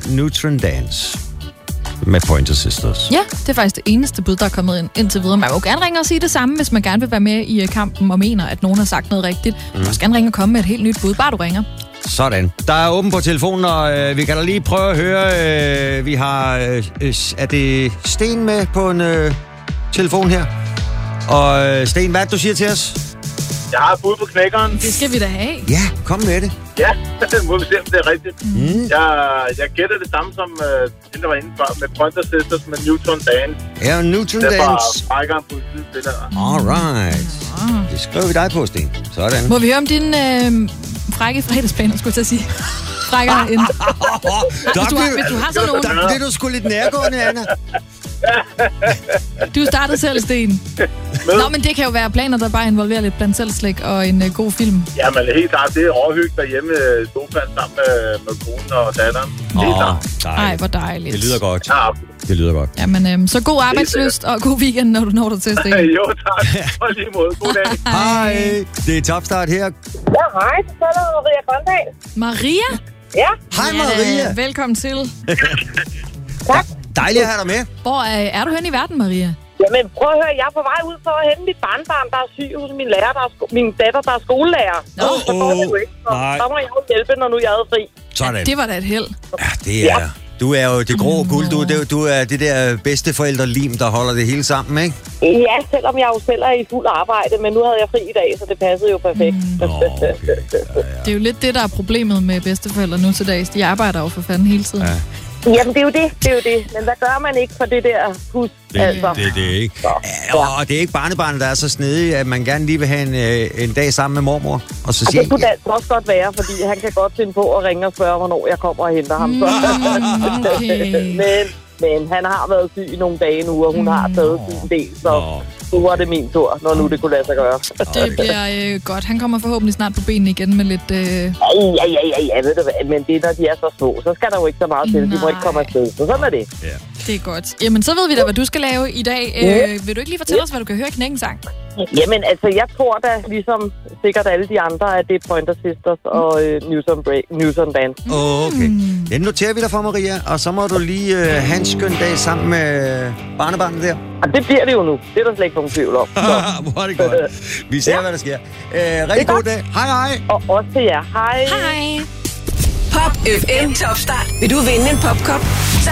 Neutron Dance med Pointer Sisters. Ja, det er faktisk det eneste bud, der er kommet ind indtil videre. Man må gerne ringe og sige det samme, hvis man gerne vil være med i kampen og mener, at nogen har sagt noget rigtigt. Du må også gerne ringe og komme med et helt nyt bud, bare du ringer. Sådan. Der er åben på telefonen, og vi kan da lige prøve at høre. Vi har... er det Sten med på en telefon her? Og Sten, hvad du siger til os? Jeg har et bud på knækkeren. Det skal vi da have. Ja, kom med det. Ja, må vi se, om det er rigtigt. Jeg gætter det samme som den, der var inde før, med Pointer Sisters med Neutron Dance. Ja, Neutron Dance. Det var Spikeren på politiet. Alright. Det skriver vi dig på, Sten. Sådan. Må vi høre om din frække fredagsbaner, skulle jeg til at sige. Frækkere end... Hvis du har sådan nogen... Der er du sgu lidt nærgående, Anna. Du startede selv, Sten. Nå, men det kan jo være planer, der bare involverer lidt blandt selvslæg og en god film. Ja, men helt klart, det er overhygge derhjemme i sofaen sammen med konen og datteren. Ej, hvor dejligt. Det lyder godt. Ja. Det lyder godt. Jamen, så god arbejdslyst og god weekend, når du når dig til, Sten. Jo, tak. Og lige måde. God dag. Hej. Det er Topstart her. Ja, hej. Så er der Maria Grøndal. Maria? Ja. Hej, Maria. Velkommen til. Tak. Dejligt at have dig med. Hvor er du hen i verden, Maria? Jamen, prøv at høre. Jeg er på vej ud for at hente mit barnbarn, der er syg hos min lærer, min datter, der er skolelærer. Så går det jo ikke. Så må jeg jo hjælpe, når nu jeg er fri. Sådan. Ja, det var da et held. Ja, det er... Ja. Du er jo det grå guld. Du er det der bedsteforældrelim, der holder det hele sammen, ikke? Ja, selvom jeg jo selv er i fuld arbejde, men nu havde jeg fri i dag, så det passede jo perfekt. Okay. Ja. Det er jo lidt det, der er problemet med bedsteforældre nu til dags. De arbejder jo for fanden hele tiden. Ja. Jamen, det er jo det. Men hvad gør man ikke for det der hus? Det er ikke. Og det er ikke barnebarnet, der er så snedig, at man gerne lige vil have en dag sammen med mormor. Og så sige, det kunne det også godt være, fordi han kan godt finde på at ringe og spørge, hvornår jeg kommer og henter ham. Okay. Men han har været syg i nogle dage nu, og hun har taget sin del, så nu var det min tur, når nu det kunne lade sig gøre. Det bliver godt. Han kommer forhåbentlig snart på benene igen med lidt... Ja, ved du hvad, men det når de er så små, så skal der jo ikke så meget til. De må ikke komme afsted, så sådan er det. Ja. Det er godt. Jamen, så ved vi da, hvad du skal lave i dag. Vil du ikke lige fortælle os, hvad du kan høre i Knækkens sang? Jamen, altså, jeg tror da, ligesom sikkert alle de andre, at det er Pointer Sisters og Neutron Dance. Okay. Den noterer vi dig for, Maria, og så må du lige have en skøn dag sammen med barnebarnet der. Og det bliver det jo nu. Det er der slet ikke nogen tvivl om. Hvor er det godt. Vi ser, hvad der sker. Rigtig god dag. Hej. Og også til jer. Hej. Hej. Pop FM Topstart. Vil du vinde en popkop?